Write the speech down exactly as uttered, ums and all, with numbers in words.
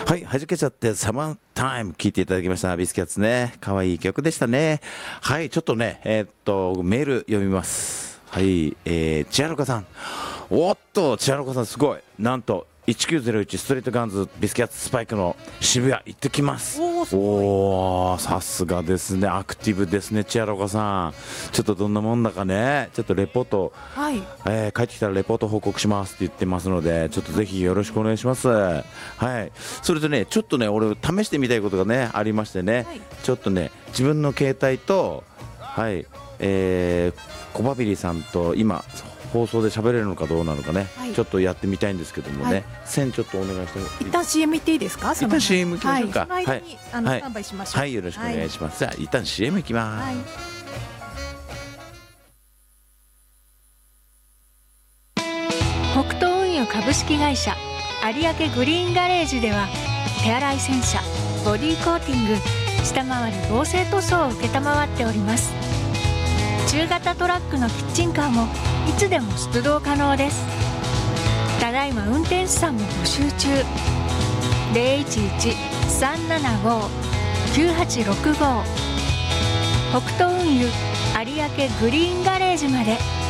はい、はじけちゃってサマータイム聴いていただきました。ビスキャッツね、可愛い曲でしたね。はい、ちょっとね、えー、っとメール読みます。はい、えー、千春香さん、おっと千春香さんすごい、なんといちきゅうゼロいちストリートガンズビスキャッツスパイクの渋谷行ってきます。おお、さすがですね、アクティブですね千春香さん。ちょっとどんなもんだかね、ちょっとレポート、はい、えー、帰ってきたらレポート報告しますって言ってますので、ちょっとぜひよろしくお願いします。はい、それとね、ちょっとね俺試してみたいことがねありましてね、はい、ちょっとね自分の携帯と、はい、えー、コバビリさんと今放送で喋れるのかどうなのかね、はい、ちょっとやってみたいんですけどもね、はい、線ちょっとお願いして一旦 シーエム 行っていいですか。 一旦 シーエム 行きましょうか。 はい、その間に、はい、あのスタンバイしましょう。 はい、よろしくお願いします。はい、じゃあ一旦 シーエム 行きます。はい、 北東運輸株式会社有明グリーンガレージでは、手洗い洗車、ボディーコーティング、下回り防水塗装を承っております。中型トラックのキッチンカーもいつでも出動可能です。ただいま運転手さんも募集中。 ゼロいちいち さんななご きゅうはちろくご 北東運輸有明グリーンガレージまで。